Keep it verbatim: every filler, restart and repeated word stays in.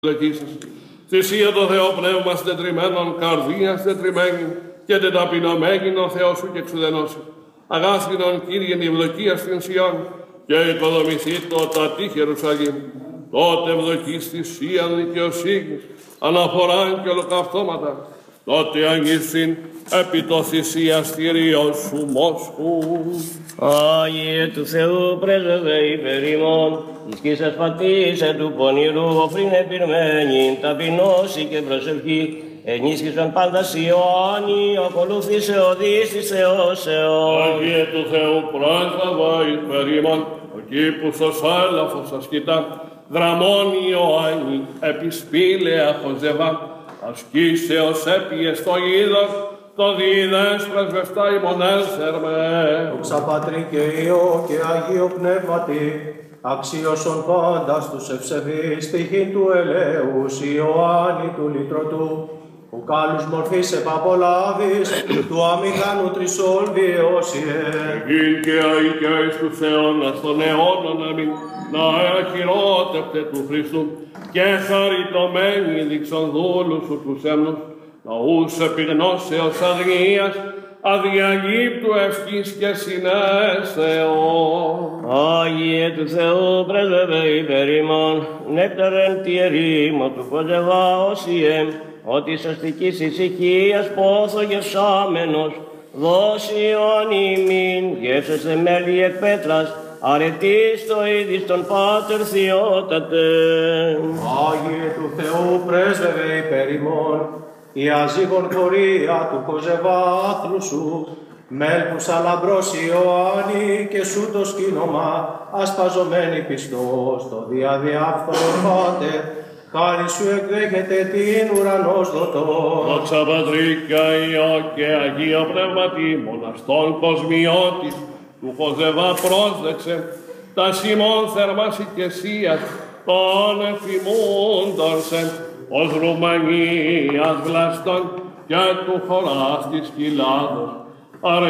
Λεκίσας. Θυσία το Θεό πνεύμα στετριμένων, καρδία στετριμένη και τεταπεινωμένη ο Θεός σου και εξουδενώσει. Αγάθινον Κύριε ευλογία στην Σιών και οικοδομηθεί το τατή Ιερουσαλήμ. Τότε ευδοκείς θυσίαν δικαιοσύνης, αναφοράν και ολοκαυτώματα. Τότε αγγίσθην επί το θυσιαστήριον σου Μόσχου. Άγιε του Θεού πρέσβευε υπέρ ημών, της κοίσας πατήσε του πονηρού ofrin επιρμένη, ταπεινώση και προσευχή, ενίσχυσαν πάντα Ιωάννη, ακολούθησε οδείς της Θεώσεως. Άγιε του Θεού πρέσβευε υπέρ ημών, ο κήπους ως έλαφος ασκητά, δραμών Ιωάννη, επισπήλαια χωζεβά, ασκήσεως έπιε στο είδος, το διείδες πρεσβευτά ημών έλθερμε. Δόξα Πατρί και Υιό και Αγίο Πνεύματι, αξίωσον πάντα στους ευσεβείς στοιχήν του ελέους Ιωάννη του λυτρωτού, που κάλους μορφής επαπολάβης, του αμηχανού τρισόλ βιώσιε. Γιν και αη και εις τους αιώνας των αιώνων αμήν, να εχειρότευτε του Χριστού, και χαριτωμένοι δείξον δούλους σου τους έμνους, ναούς επιγνώσεως αγνίας, αδιαγύπτου ευχής και συνέσεως. Άγιε του Θεού πρέσβευε υπέρ ημών, νέκταρεν τη ερήμο του κοζεβά όσιε, ότι σωστικής ησυχίας πόθο γευσάμενος, δώσει Ιωάννη ημίν, γεύσεσαι μέλη εκ πέτρας, αρετής το είδης των Πάτερ Θεότατε. Άγιε του Θεού πρέσβευε υπέρ ημών, η αζύγων πορεία του κοζεβά άθλου σου, μέλπους αλαμπρός Ιωάννη και σου το σκήνομα, ασπαζομένη πιστός, το διαδιάφθονο Πάτερ, χάρη σου εκδέχεται την ουρανός δοτό. Δόξα Πατρί και Υιό και Αγίο Πνεύματι, μοναστόν κοσμιώτης, του Κοζεβά πρόσδεξε, τα σημών θερμάς οικεσίας, των εφημούντων σε, ως Ρουμανίας βλαστών και του χωράς της Κοιλάδος.